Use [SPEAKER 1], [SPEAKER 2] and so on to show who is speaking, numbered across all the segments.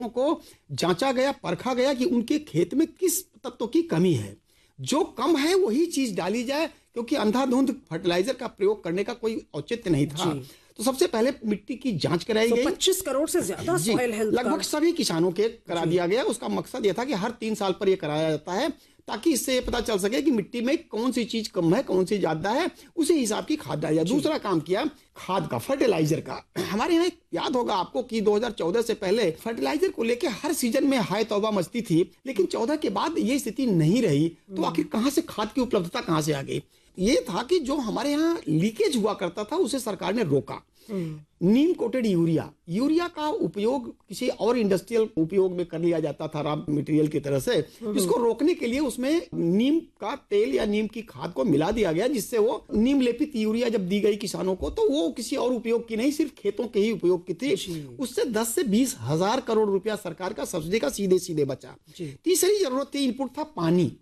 [SPEAKER 1] को जांचा गया, परखा गया कि उनके खेत में किस तत्व की कमी है, जो कम है वही चीज डाली जाए, क्योंकि अंधाधुंध फर्टिलाइजर का प्रयोग करने का कोई औचित्य नहीं था। तो सबसे पहले मिट्टी की जांच कराई गई।
[SPEAKER 2] 25 करोड़ से ज्यादा सॉइल हेल्थ
[SPEAKER 1] लगभग सभी किसानों के करा दिया गया। उसका मकसद यह था कि हर 3 साल पर यह कराया जाता है, ताकि इससे ये पता चल सके कि मिट्टी में कौन सी चीज कम है, कौन सी ज्यादा है, उसी हिसाब की खाद डाली जाए। दूसरा काम किया खाद का, फर्टिलाइजर का। हमारे यहाँ याद होगा आपको कि 2014 से पहले फर्टिलाइजर को लेके हर सीजन में हाय तौबा मचती थी, लेकिन 14 के बाद ये स्थिति नहीं रही। तो आखिर कहां से खाद की उपलब्धता कहां से आ गई? ये था कि जो हमारे यहाँ लीकेज हुआ करता था उसे सरकार ने रोका। नीम कोटेड यूरिया का उपयोग किसी और इंडस्ट्रियल उपयोग में कर लिया जाता था रॉ मटेरियल की तरह से। इसको रोकने के लिए उसमें नीम का तेल या नीम की खाद को मिला दिया गया, जिससे वो नीम लेपित यूरिया जब दी गई किसानों को तो वो किसी और उपयोग की नहीं, सिर्फ खेतों के ही उपयोग की थी। उससे 10 से 20 हजार करोड़ रुपया सरकार का सब्सिडी का सीधे सीधे बचा। तीसरी जरूरत थी, इनपुट था पानी,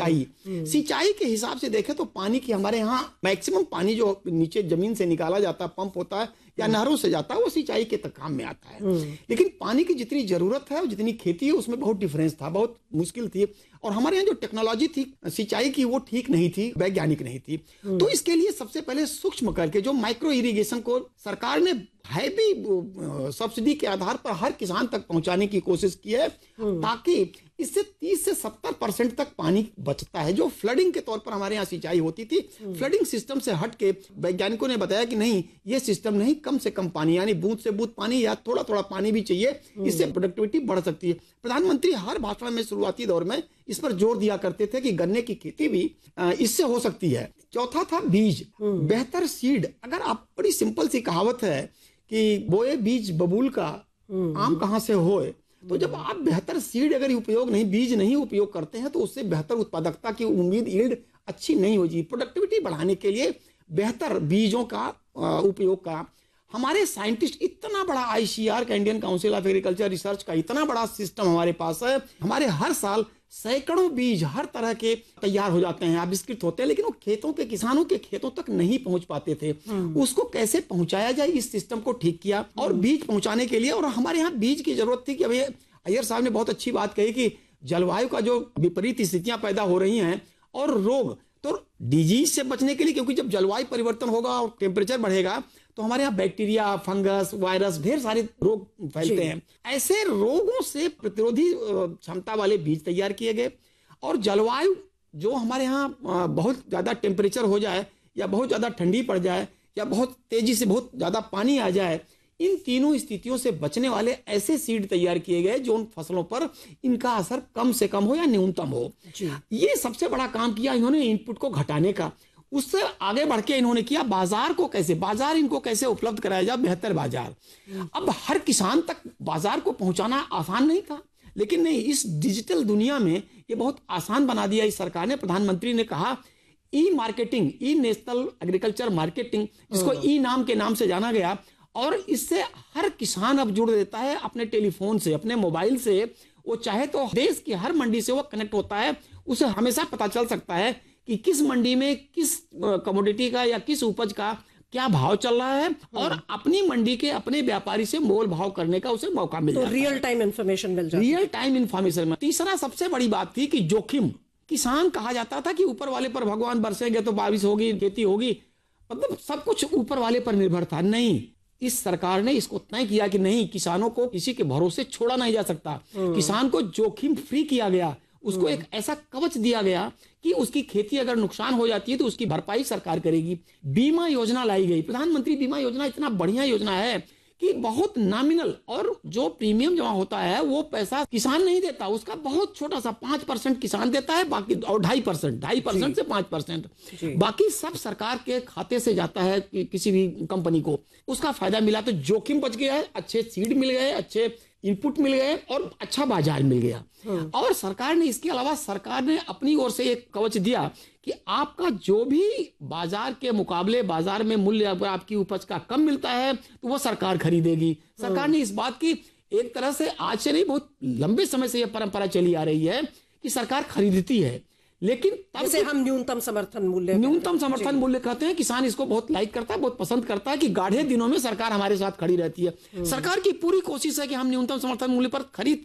[SPEAKER 1] सिंचाई के हिसाब से देखें तो पानी की हमारे यहाँ मैक्सिमम पानी जो नीचे जमीन से निकाला जाता है, पंप होता है या नहरों से जाता है, वो सिंचाई के काम में आता है। लेकिन पानी की जितनी जरूरत है और जितनी खेती है उसमें बहुत डिफरेंस था, बहुत मुश्किल थी। और हमारे यहाँ जो टेक्नोलॉजी थी सिंचाई की वो ठीक नहीं थी, वैज्ञानिक नहीं थी। तो इसके लिए सबसे पहले सूक्ष्म करके जो माइक्रो इरिगेशन को सरकार ने हैवी सब्सिडी के आधार पर हर किसान तक पहुंचाने की कोशिश की है, ताकि इससे 30 से 70% तक पानी बचता है। जो फ्लडिंग के तौर पर हमारे यहाँ सिंचाई होती थी, फ्लडिंग सिस्टम से हट के वैज्ञानिकों ने बताया कि नहीं, ये सिस्टम नहीं, कम से कम पानी यानी बूंद से बूंद पानी या थोड़ा थोड़ा पानी भी चाहिए, इससे प्रोडक्टिविटी बढ़ सकती है। प्रधानमंत्री हर भाषण में शुरुआती दौर में इस पर जोर दिया करते थे कि गन्ने की खेती भी इससे हो सकती है। चौथा था बीज, बेहतर सीड। अगर आप, बड़ी सिंपल सी कहावत है कि बोए बीज बबूल का, आम कहां से होए। तो जब आप बेहतर सीड अगर उपयोग नहीं, बीज नहीं उपयोग करते हैं, तो उससे बेहतर उत्पादकता की उम्मीद, यील्ड अच्छी नहीं होगी। प्रोडक्टिविटी बढ़ाने के लिए बेहतर बीजों का उपयोग का हमारे साइंटिस्ट, इतना बड़ा आईसीआर का, Indian council of agriculture research का इतना बड़ा सिस्टम हमारे पास है। हमारे हर साल सैकड़ों बीज हर तरह के तैयार हो जाते हैं, आविष्कृत होते हैं, लेकिन वो खेतों के, किसानों के खेतों तक नहीं पहुंच पाते थे। उसको कैसे पहुंचाया जाए, इस सिस्टम को ठीक किया। और बीज पहुंचाने के लिए, और हमारे यहाँ बीज की जरूरत थी कि अभी अय्यर साहब ने बहुत अच्छी बात कही कि जलवायु का जो विपरीत स्थितियां पैदा हो रही हैं और रोग, तो डिजीज से बचने के लिए, क्योंकि जब जलवायु परिवर्तन होगा और टेम्परेचर बढ़ेगा तो हमारे यहाँ बैक्टीरिया, फंगस, वायरस, ढेर सारे रोग फैलते हैं। ऐसे रोगों से प्रतिरोधी क्षमता वाले बीज तैयार किए गए। और जलवायु जो हमारे यहाँ बहुत ज्यादा टेम्परेचर हो जाए या बहुत ज्यादा ठंडी पड़ जाए या बहुत तेजी से बहुत ज्यादा पानी आ जाए, इन तीनों स्थितियों से बचने वाले ऐसे सीड तैयार किए गए जो उन फसलों पर इनका असर कम से कम हो या न्यूनतम हो। ये सबसे बड़ा काम किया इन्होंने, इनपुट को घटाने का। उससे आगे बढ़ के इन्होंने किया बाजार इनको कैसे उपलब्ध कराया जाए, बेहतर बाजार। अब हर किसान तक बाजार को पहुंचाना आसान नहीं था, लेकिन नहीं, इस डिजिटल दुनिया में ये बहुत आसान बना दिया इस सरकार ने। प्रधानमंत्री ने कहा ई मार्केटिंग, ई नेशनल एग्रीकल्चर मार्केटिंग, जिसको ई नाम के नाम से जाना गया। और इससे हर किसान अब जुड़ देता है अपने टेलीफोन से, अपने मोबाइल से। वो चाहे तो देश की हर मंडी से वो कनेक्ट होता है, उसे हमेशा पता चल सकता है कि किस मंडी में किस कमोडिटी का या किस उपज का क्या भाव चल रहा है, और अपनी मंडी के अपने व्यापारी से मोल भाव करने का उसे मौका मिल जाता है।
[SPEAKER 2] रियल टाइम इंफॉर्मेशन मिल जाती है।
[SPEAKER 1] रियल टाइम इंफॉर्मेशन में तीसरा सबसे बड़ी बात थी कि जोखिम। किसान कहा जाता था कि ऊपर वाले पर भगवान बरसेंगे तो बारिश होगी, खेती होगी, मतलब सब कुछ ऊपर वाले पर निर्भर था। नहीं, इस सरकार ने इसको तय किया कि नहीं, किसानों को किसी के भरोसे छोड़ा नहीं जा सकता। किसान को जोखिम फ्री किया गया, उसको एक ऐसा कवच दिया गया कि उसकी खेती अगर नुकसान हो जाती है तो उसकी भरपाई सरकार करेगी। बीमा योजना लाई गई, प्रधानमंत्री बीमा योजना इतना बढ़िया योजना है कि बहुत नॉमिनल, और जो प्रीमियम जमा होता है वो पैसा किसान नहीं देता, उसका बहुत छोटा सा 5% किसान देता है, बाकी और 2.5% से 5%, बाकी सब सरकार के खाते से जाता है कि किसी भी कंपनी को उसका फायदा मिला। तो जोखिम बच गया है, अच्छे सीड मिल गए, अच्छे इनपुट मिल गए और अच्छा बाजार मिल गया। और सरकार ने, इसके अलावा सरकार ने अपनी ओर से एक कवच दिया कि आपका जो भी बाजार के मुकाबले बाजार में मूल्य अगर आपकी उपज का कम मिलता है तो वो सरकार खरीदेगी। सरकार ने इस बात की एक तरह से आज से नहीं, बहुत लंबे समय से यह परंपरा चली आ रही है कि सरकार खरीदती है, लेकिन तब
[SPEAKER 2] जैसे हम न्यूनतम समर्थन मूल्य
[SPEAKER 1] कहते हैं, किसान इसको बहुत लाइक करता है, बहुत पसंद करता है कि गाढ़े दिनों में सरकार हमारे साथ खड़ी रहती है। सरकार की पूरी कोशिश है कि हम न्यूनतम समर्थन मूल्य पर खरीद